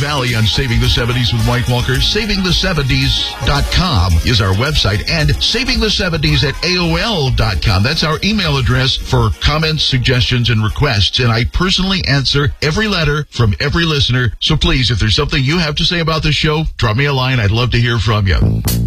Valley on Saving the 70s with Mike Walker. SavingThe70s.com is our website, and SavingThe70s@AOL.com. That's our email address for comments, suggestions, and requests. And I personally answer every letter from every listener. So please, if there's something you have to say about the show, drop me a line. I'd love to hear from you.